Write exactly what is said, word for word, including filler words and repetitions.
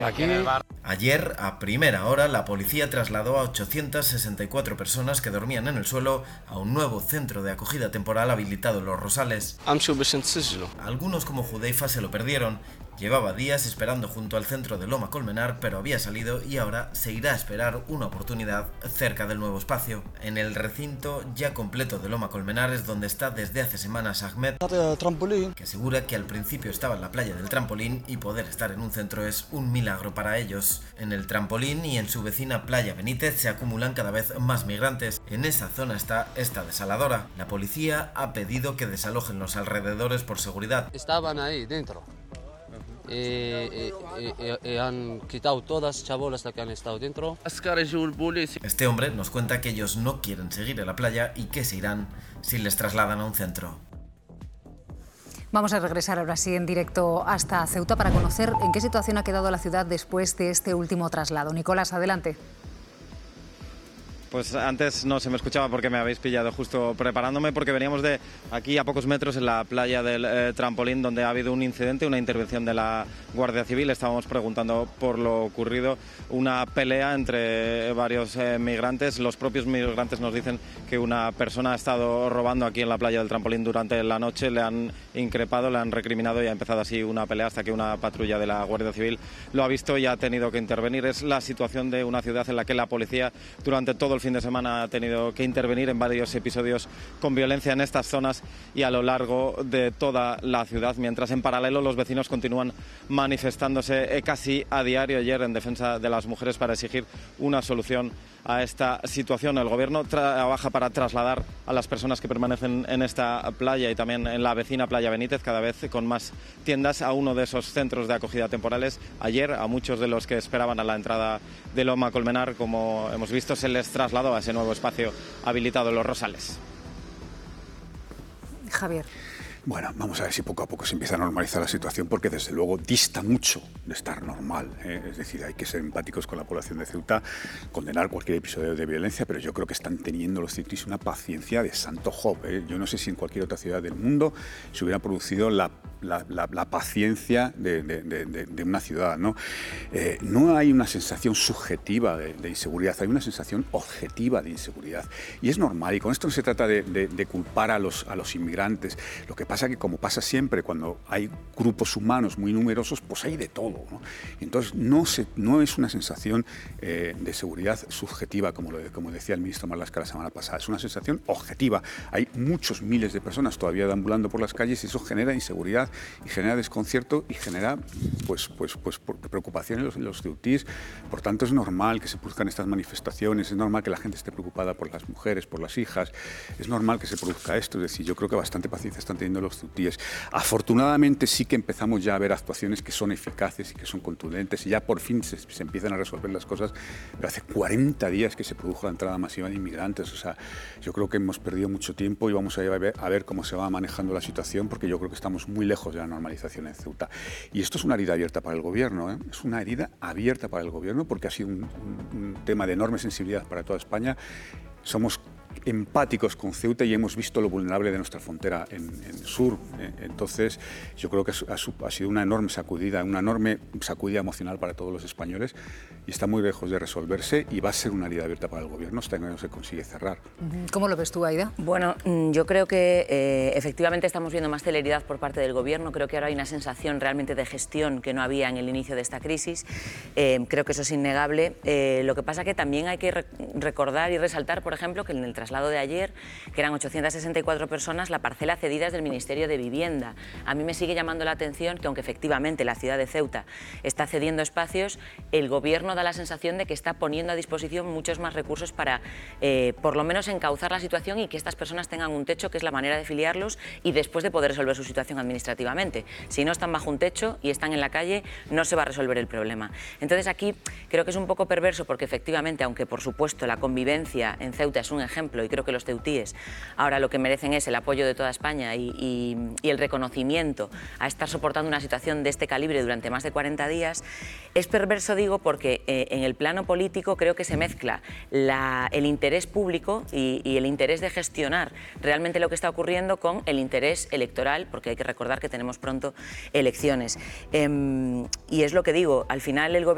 Aquí... Ayer, a primera hora, la policía trasladó a ochocientas sesenta y cuatro personas que dormían en el suelo a un nuevo centro de acogida temporal habilitado en Los Rosales. Algunos, como Judeifa, se lo perdieron. Llevaba días esperando junto al centro de Loma Colmenar, pero había salido y ahora se irá a esperar una oportunidad cerca del nuevo espacio. En el recinto ya completo de Loma Colmenar es donde está desde hace semanas Ahmed, que asegura que al principio estaba en la playa del Trampolín y poder estar en un centro es un milagro para ellos. En el Trampolín y en su vecina Playa Benítez se acumulan cada vez más migrantes. En esa zona está esta desaladora. La policía ha pedido que desalojen los alrededores por seguridad. Estaban ahí dentro. Y, y, y, y han quitado todas las chabolas que han estado dentro. Este hombre nos cuenta que ellos no quieren seguir en la playa y que se irán si les trasladan a un centro. Vamos a regresar ahora sí en directo hasta Ceuta para conocer en qué situación ha quedado la ciudad después de este último traslado. Nicolás, adelante. Pues antes no se me escuchaba porque me habéis pillado justo preparándome, porque veníamos de aquí a pocos metros en la playa del eh, Trampolín, donde ha habido un incidente, una intervención de la Guardia Civil. Estábamos preguntando por lo ocurrido, una pelea entre varios eh, migrantes. Los propios migrantes nos dicen que una persona ha estado robando aquí en la playa del Trampolín durante la noche, le han increpado, le han recriminado y ha empezado así una pelea hasta que una patrulla de la Guardia Civil lo ha visto y ha tenido que intervenir. Es la situación de una ciudad en la que la policía durante todo el fin de semana ha tenido que intervenir en varios episodios con violencia en estas zonas y a lo largo de toda la ciudad, mientras en paralelo los vecinos continúan manifestándose casi a diario ayer en defensa de las mujeres para exigir una solución a esta situación. El gobierno trabaja para trasladar a las personas que permanecen en esta playa y también en la vecina Playa Benítez, cada vez con más tiendas, a uno de esos centros de acogida temporales. Ayer a muchos de los que esperaban a la entrada de Loma Colmenar, como hemos visto, se les trasladó a ese nuevo espacio habilitado en Los Rosales. Javier. Bueno, vamos a ver si poco a poco se empieza a normalizar la situación, porque desde luego dista mucho de estar normal, ¿eh? Es decir, hay que ser empáticos con la población de Ceuta, condenar cualquier episodio de violencia, pero yo creo que están teniendo los ceutíes una paciencia de santo Job, ¿eh? Yo no sé si en cualquier otra ciudad del mundo se hubiera producido la, la, la, la paciencia de, de, de, de una ciudad, ¿no? Eh, no hay una sensación subjetiva de, de inseguridad, hay una sensación objetiva de inseguridad. Y es normal, y con esto no se trata de, de, de culpar a los, a los inmigrantes. Lo que pasa que, como pasa siempre, cuando hay grupos humanos muy numerosos, pues hay de todo, ¿no? Entonces, no, se, no es una sensación eh, de seguridad subjetiva, como, lo, como decía el ministro Marlaska la semana pasada, es una sensación objetiva. Hay muchos miles de personas todavía deambulando por las calles y eso genera inseguridad y genera desconcierto y genera pues, pues, pues, preocupación en los, en los ceutíes. Por tanto, es normal que se produzcan estas manifestaciones, es normal que la gente esté preocupada por las mujeres, por las hijas, es normal que se produzca esto. Es decir, yo creo que bastante paciencia están teniendo los ceutíes. Afortunadamente sí que empezamos ya a ver actuaciones que son eficaces y que son contundentes y ya por fin se, se empiezan a resolver las cosas, pero hace cuarenta días que se produjo la entrada masiva de inmigrantes. O sea, yo creo que hemos perdido mucho tiempo y vamos a ver, a ver cómo se va manejando la situación, porque yo creo que estamos muy lejos de la normalización en Ceuta. Y esto es una herida abierta para el gobierno, ¿eh? Es una herida abierta para el gobierno porque ha sido un, un, un tema de enorme sensibilidad para toda España. Somos empáticos con Ceuta y hemos visto lo vulnerable de nuestra frontera en, en sur. Entonces, yo creo que ha, ha sido una enorme sacudida, una enorme sacudida emocional para todos los españoles y está muy lejos de resolverse y va a ser una herida abierta para el gobierno hasta que no se consigue cerrar. ¿Cómo lo ves tú, Aida? Bueno, yo creo que eh, efectivamente estamos viendo más celeridad por parte del gobierno. Creo que ahora hay una sensación realmente de gestión que no había en el inicio de esta crisis. Eh, creo que eso es innegable. Eh, lo que pasa que también hay que re recordar y resaltar, por ejemplo, que en el traslado de ayer, que eran ochocientas sesenta y cuatro personas, la parcela cedida es del Ministerio de Vivienda. A mí me sigue llamando la atención que, aunque efectivamente la ciudad de Ceuta está cediendo espacios, el gobierno da la sensación de que está poniendo a disposición muchos más recursos para, eh, por lo menos, encauzar la situación y que estas personas tengan un techo, que es la manera de filiarlos y después de poder resolver su situación administrativamente. Si no están bajo un techo y están en la calle, no se va a resolver el problema. Entonces, aquí creo que es un poco perverso porque, efectivamente, aunque por supuesto la convivencia en Ceuta es un ejemplo y creo que los ceutíes ahora lo que merecen es el apoyo de toda España y, y, y el reconocimiento a estar soportando una situación de este calibre durante más de cuarenta días, es perverso, digo, porque eh, en el plano político creo que se mezcla la, el interés público y, y el interés de gestionar realmente lo que está ocurriendo con el interés electoral, porque hay que recordar que tenemos pronto elecciones. Eh, y es lo que digo, al final el gobierno